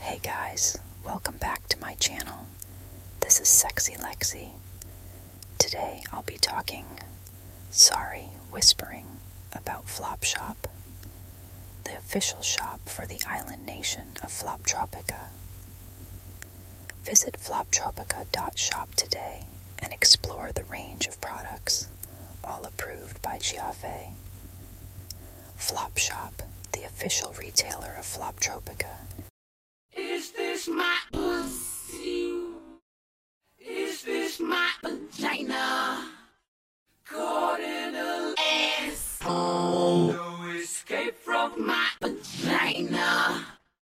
Hey guys, welcome back to my channel. This is Sexy Lexi. Today I'll be whispering about Flopshop, the official shop for the island nation of Floptropica. Visit floptropica.shop today and explore the range of products, all approved by Giave. Flopshop, the official retailer of Floptropica,